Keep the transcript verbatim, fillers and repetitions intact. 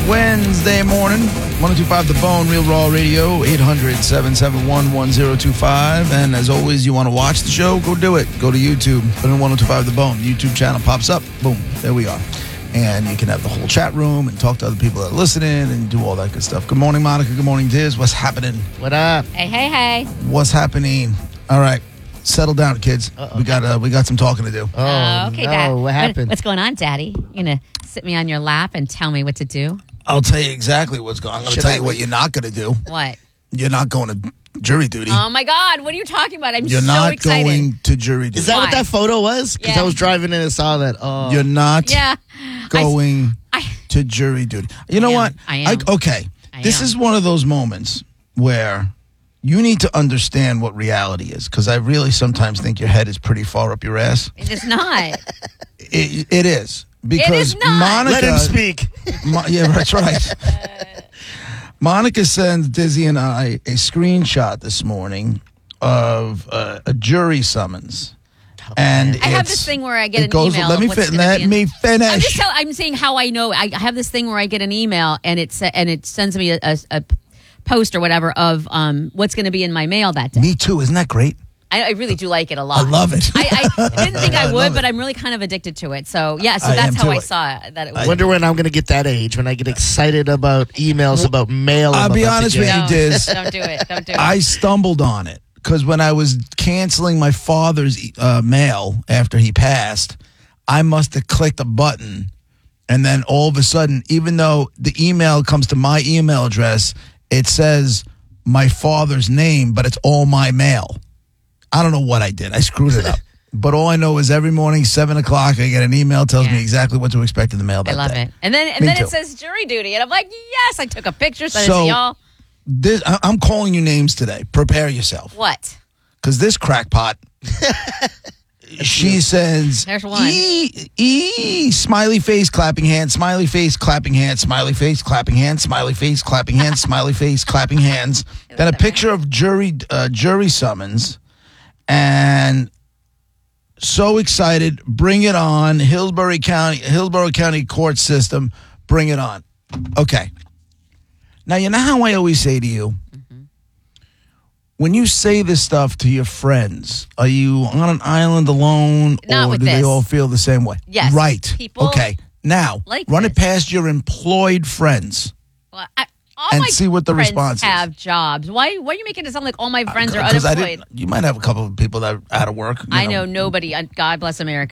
Wednesday morning. one oh two point five The Bone, Real Raw Radio, eight hundred, seven seven one, one oh two five. And as always, you want to watch the show, go do it. Go to YouTube, put in one oh two point five The Bone. The YouTube channel pops up. Boom, there we are. And you can have the whole chat room and talk to other people that are listening and do all that good stuff. Good morning, Monica. Good morning, Diz. What's happening? What up? Hey, hey, hey. What's happening? All right. Settle down, kids. Uh-oh. We got uh, we got some talking to do. Oh, Uh, okay, no. Dad. What happened? what's going on, Daddy? You gonna sit me on your lap and tell me what to do? I'll tell you exactly what's going on. I'm going to Should tell I you what wait? you're not going to do. What? You're not going to jury duty. Oh my God! What are you talking about? I'm You're so not excited. going to jury duty. Is that Why? what that photo was? Because Yeah. I was driving in and saw that. Oh, You're not Yeah. going I, I, to jury duty. You know I am. what? I am. okay. I this am. is one of those moments where you need to understand what reality is, because I really sometimes think your head is pretty far up your ass. it is not. It, it is. Because is not. Monica... let him speak. Mo- yeah, that's right. Monica sends Dizzy and I a screenshot this morning of uh, a jury summons. And I have it's- this thing where I get it an goes, email. Let me, of what's fin- gonna let be in- me finish. I'm just tell, I'm saying how I know. I have this thing where I get an email and it's and it sends me a, a, a post or whatever of um, what's going to be in my mail that day. Me too. Isn't that great? I, I really do like it a lot. I love it. I, I didn't think I I love would, it. but I'm really kind of addicted to it. So yeah, so I that's am how too. I saw it. That it was. Wonder when I'm going to get that age, when I get excited about emails about mail. I'll I'm be about to honest get. with you, No, Diz. don't do it. Don't do it. I stumbled on it because when I was canceling my father's uh, mail after he passed, I must have clicked a button. And then all of a sudden, even though the email comes to my email address, it says my father's name, but it's all my mail. I don't know what I did. I screwed it up. But all I know is every morning, seven o'clock, I get an email, tells Yeah. me exactly what to expect in the mail that I love day. it. And then and Me then too. it says jury duty, and I'm like, yes. I took a picture, sent So- it to y'all. This, I- I'm calling you names today. Prepare yourself. What? Because this crackpot, she says, There's one. E, E, smiley face, clapping hands, smiley face, clapping hands, smiley face, clapping hands, smiley face, clapping hands, smiley face, clapping hands. Then a picture of jury uh, jury summons. And so excited, bring it on. Hillsborough County, Hillsborough County court system, bring it on. Okay. Now, you know how I always say to you, when you say this stuff to your friends, are you on an island alone, Not or with do they this. all feel the same way? Yes. Right. People okay. Now, like run this. it past your employed friends. Well, I, all And my see what the friends response is. have jobs. Why? Why are you making it sound like all my friends are Because I unemployed? didn't. You might have a couple of people that are out of work. you I know nobody. uh, God bless America.